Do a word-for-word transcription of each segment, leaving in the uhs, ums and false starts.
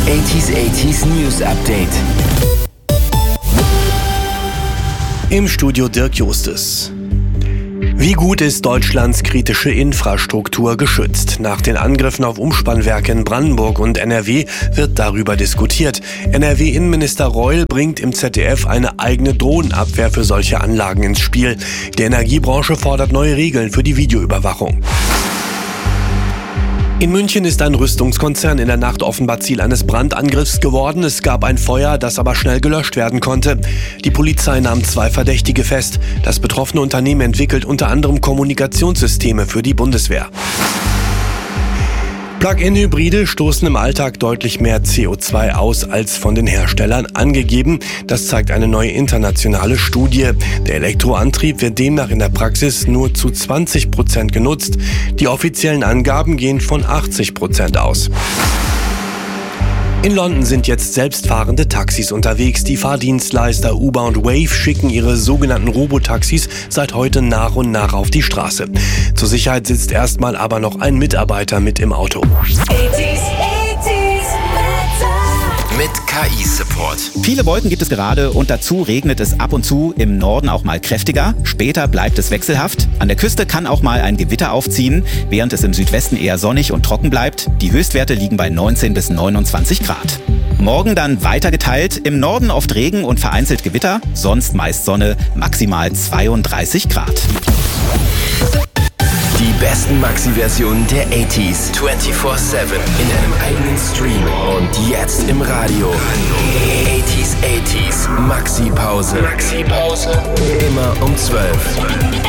achtziger achtziger News Update. Im Studio Dirk Justus. Wie gut ist Deutschlands kritische Infrastruktur geschützt? Nach den Angriffen auf Umspannwerke in Brandenburg und N R W wird darüber diskutiert. N R W-Innenminister Reul bringt im Z D F eine eigene Drohnenabwehr für solche Anlagen ins Spiel. Die Energiebranche fordert neue Regeln für die Videoüberwachung. In München ist ein Rüstungskonzern in der Nacht offenbar Ziel eines Brandangriffs geworden. Es gab ein Feuer, das aber schnell gelöscht werden konnte. Die Polizei nahm zwei Verdächtige fest. Das betroffene Unternehmen entwickelt unter anderem Kommunikationssysteme für die Bundeswehr. Plug-in-Hybride stoßen im Alltag deutlich mehr C O zwei aus als von den Herstellern angegeben. Das zeigt eine neue internationale Studie. Der Elektroantrieb wird demnach in der Praxis nur zu zwanzig Prozent genutzt. Die offiziellen Angaben gehen von achtzig Prozent aus. In London sind jetzt selbstfahrende Taxis unterwegs. Die Fahrdienstleister Uber und Wave schicken ihre sogenannten Robotaxis seit heute nach und nach auf die Straße. Zur Sicherheit sitzt erstmal aber noch ein Mitarbeiter mit im Auto. Mit K I-Support. Viele Wolken gibt es gerade und dazu regnet es ab und zu, im Norden auch mal kräftiger. Später bleibt es wechselhaft. An der Küste kann auch mal ein Gewitter aufziehen, während es im Südwesten eher sonnig und trocken bleibt. Die Höchstwerte liegen bei neunzehn bis neunundzwanzig Grad. Morgen dann weiter geteilt. Im Norden oft Regen und vereinzelt Gewitter, sonst meist Sonne, maximal zweiunddreißig Grad. Die besten Maxi-Versionen der achtziger vierundzwanzig sieben in einem eigenen Stream und jetzt im Radio. achtziger achtziger Maxi-Pause. Maxi-Pause. Immer um zwölf.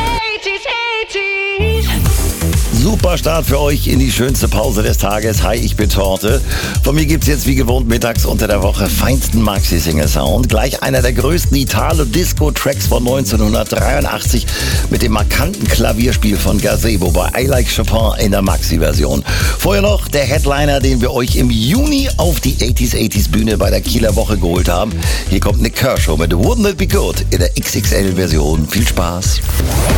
Super Start für euch in die schönste Pause des Tages. Hi, ich bin Torte. Von mir gibt's jetzt wie gewohnt mittags unter der Woche feinsten Maxi-Single-Sound. Gleich einer der größten Italo-Disco-Tracks von neunzehnhundertdreiundachtzig mit dem markanten Klavierspiel von Gazebo bei I Like Chopin in der Maxi-Version. Vorher noch der Headliner, den wir euch im Juni auf die achtziger achtziger Bühne bei der Kieler Woche geholt haben. Hier kommt Nick Kershaw mit Wouldn't It Be Good in der X X L-Version. Viel Spaß.